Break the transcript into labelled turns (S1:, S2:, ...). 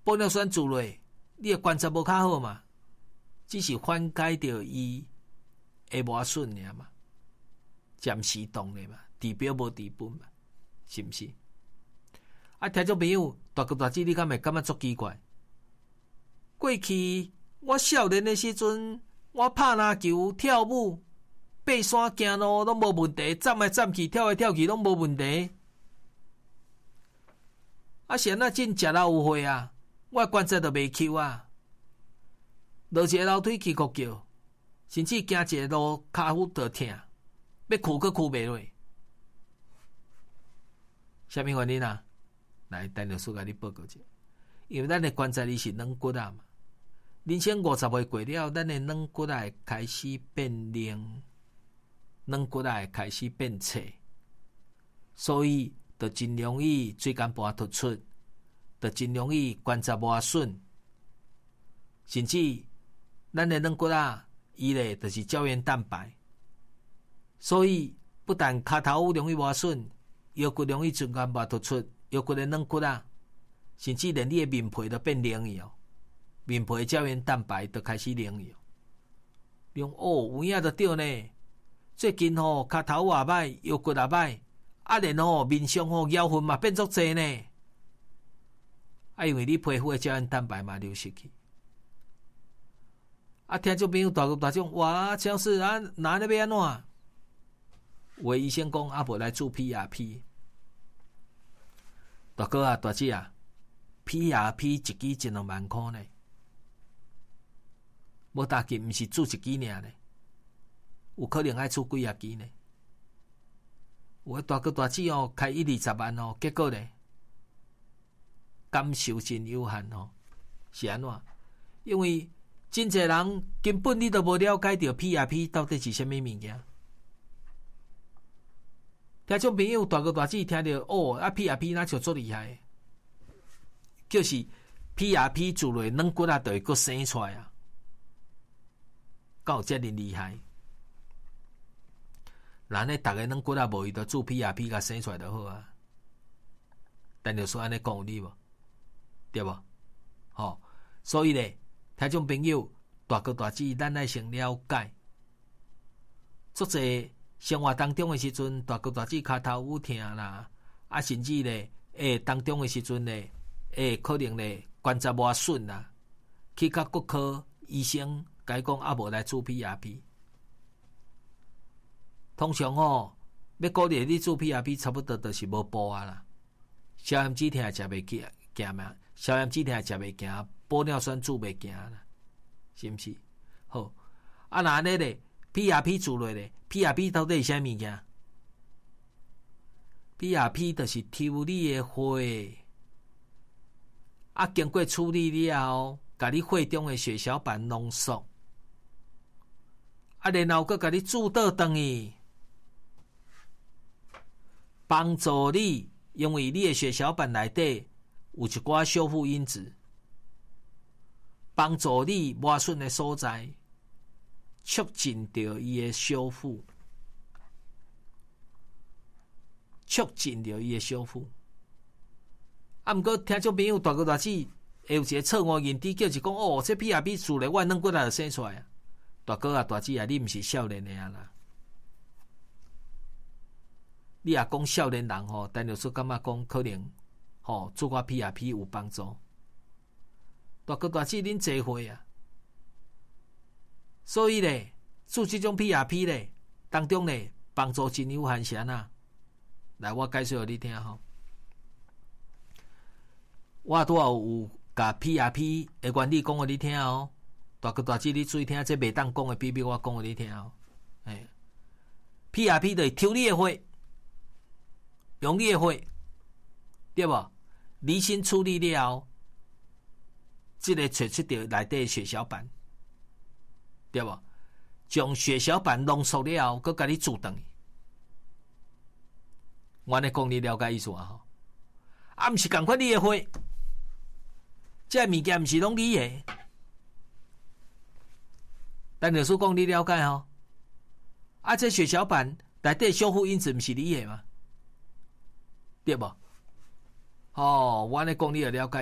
S1: 玻尿酸做落，你的观察无较好嘛，只是缓解着伊的磨损尔嘛，暂时动咧嘛，治标无治本嘛，是毋是？啊，听众朋友，大哥大姐，你敢会感觉足奇怪？过去我少年的时阵，我拍篮球、跳舞、爬山、行路拢无问题，站来站去、跳来跳去拢无问题。啊，现在真食老有岁啊，我观察都袂扣啊，落一个楼梯起哭叫，甚至行一个路骹骨都痛，要哭佫哭袂落。啥物原因啊？来，陈律师甲你报告者，因为咱的观察力是软骨啊嘛。人生50岁过了，咱的软骨啊会开始变硬，软骨啊会开始变脆，所以就真容易椎间盘突出，就真容易关节磨损，甚至咱的软骨啊，伊咧就是胶原蛋白，所以不但骹头容易磨损，腰骨容易椎间盘突出，腰骨的软骨啊，甚至连你的面皮都变硬去哦。面皮的胶原蛋白都开始凝去，你讲哦，有影就对呢。最近吼，骹头也歹，腰骨也歹，啊，连吼面上吼咬痕嘛变作侪呢。啊，因为你皮肤的胶原蛋白嘛流失去。啊，听众朋友大哥大种，哇，张是啊，哪那要安怎？有的医生讲啊，无来做 PRP。大哥啊，大姐啊 ，PRP 一支1-2万块呢。无大吉，毋是做一支尔呢，有可能爱做几啊支呢。有的大哥大姐哦，开1-20万哦，结果呢，感受真有限哦，是安怎？因为真侪人根本你都无了解到 PRP 到底是啥物物件。听众朋友大哥大姐听到哦，啊 PRP 那就足厉害，就是 PRP 做落软骨啊，就会佫生出来啊。敢有遮尔厉害？人咧，逐个软骨啊无伊就做 PRP 甲生出来就好啊。但就说安尼讲有理无？对无？吼，所以咧，听众朋友大哥大姐，咱爱先了解。足侪生活当中的时阵，大哥大姐骹头有痛啦，啊，甚至咧，当中的时阵咧，可能咧关节磨损啦，去甲骨科医生。甲伊讲啊，无来做 PRP。通常吼，要鼓励你做 PRP， 差不多就是无补啊啦。消炎止痛食袂行嘛，消炎止痛食袂行，玻尿酸做袂行啦，是毋是？好，啊，那安尼咧 ，PRP 做落咧 ，PRP 到底是啥物件 ？PRP 就是抽你的血，啊，经过处理了后，甲你血中的血小板浓缩。啊，然后佮甲你注倒转去，帮助你，因为你的血小板内底有一寡修复因子，帮助你磨损的所在，促进着伊的修复，促进着伊的修复。啊，毋过听众朋友大哥大姐，会有一个错误认知，叫是讲哦，这 PRP 做咧，我软骨啊就生出来啊。大哥啊，大姐啊，你毋是少年的啊啦！你也讲少年人吼，但有时感觉讲可能吼做我 PRP 有帮助。大哥大姐恁侪会啊，所以咧做这种 PRP 咧当中咧帮助真有限是安那。来，我介绍互你听吼。我拄有甲 PRP 的原理讲互你听哦。大哥大姐，你注意听，这袂当讲的秘密，我讲互你听哦。PRP 就是抽你的血，用你的血，对无？离心处理了后，这个找出到内底血小板，对无？将血小板浓缩了后，佮甲你注转去。我来讲，你了解意思啊？吼，啊，毋是共款你的血，这物件毋是拢你的。但律师讲你了解吼，啊，这血小板内底修复因子毋是你的嘛？对无？哦，我咧讲你就了解。